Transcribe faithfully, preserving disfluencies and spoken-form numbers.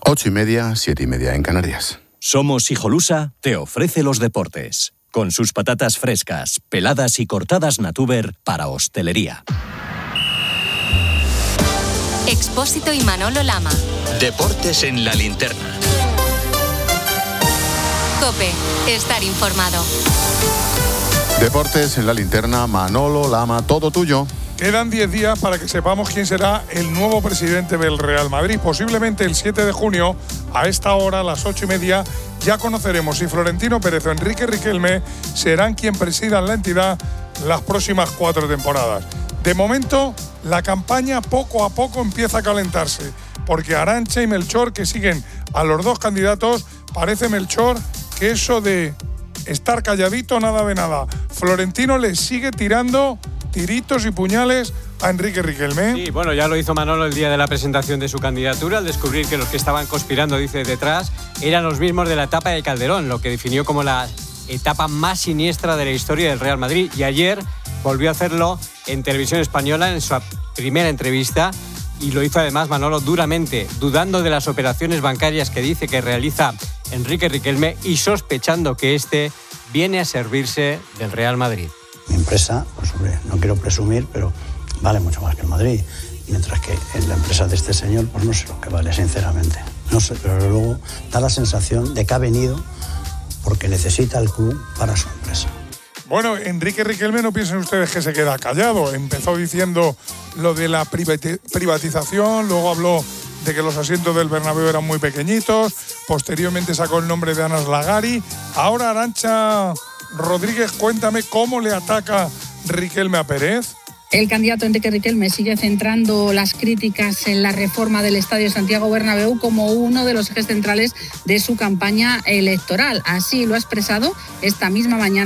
Ocho y media, siete y media en Canarias. Somos Hijolusa te ofrece los deportes, con sus patatas frescas, peladas y cortadas Natuber para hostelería. Expósito y Manolo Lama. Deportes en la linterna. COPE, estar informado. Deportes en la linterna, Manolo Lama, todo tuyo. Quedan diez días para que sepamos quién será el nuevo presidente del Real Madrid. Posiblemente el siete de junio, a esta hora, a las ocho y media, ya conoceremos si Florentino Pérez o Enrique Riquelme serán quien presidan la entidad las próximas cuatro temporadas. De momento, la campaña poco a poco empieza a calentarse, porque Arantxa y Melchor, que siguen a los dos candidatos, parece, Melchor, que eso de estar calladito nada de nada. Florentino le sigue tirando tiritos y puñales a Enrique Riquelme. Sí, bueno, ya lo hizo Manolo el día de la presentación de su candidatura, al descubrir que los que estaban conspirando, dice, detrás, eran los mismos de la etapa de Calderón, lo que definió como la etapa más siniestra de la historia del Real Madrid. Y ayer volvió a hacerlo en Televisión Española, en su primera entrevista, y lo hizo además Manolo duramente, dudando de las operaciones bancarias que dice que realiza Enrique Riquelme y sospechando que este viene a servirse del Real Madrid. Mi empresa, pues hombre, no quiero presumir, pero vale mucho más que el Madrid. Mientras que en la empresa de este señor, pues no sé lo que vale, sinceramente. No sé, pero luego da la sensación de que ha venido porque necesita el club para su empresa. Bueno, Enrique Riquelme, no piensen ustedes que se queda callado. Empezó diciendo lo de la privatización, luego habló de que los asientos del Bernabéu eran muy pequeñitos, posteriormente sacó el nombre de Anas Lagari. Ahora, Arantxa Rodríguez, cuéntame cómo le ataca Riquelme a Pérez. El candidato Enrique Riquelme sigue centrando las críticas en la reforma del Estadio Santiago Bernabéu como uno de los ejes centrales de su campaña electoral. Así lo ha expresado esta misma mañana